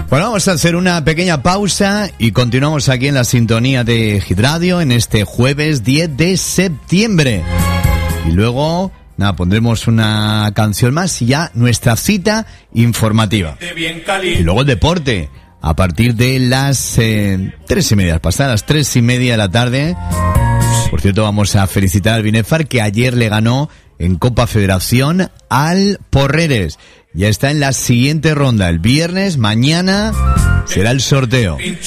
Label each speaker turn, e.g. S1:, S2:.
S1: Bueno, vamos a hacer una pequeña pausa y continuamos aquí en la sintonía de Hit Radio en este jueves 10 de septiembre. Y luego, pondremos una canción más y ya nuestra cita informativa. Y luego el deporte, a partir de las 3:30, pasadas las 3:30 de la tarde. Por cierto, vamos a felicitar al Binefar, que ayer le ganó en Copa Federación al Porreres. Ya está en la siguiente ronda. El viernes, mañana, será el sorteo.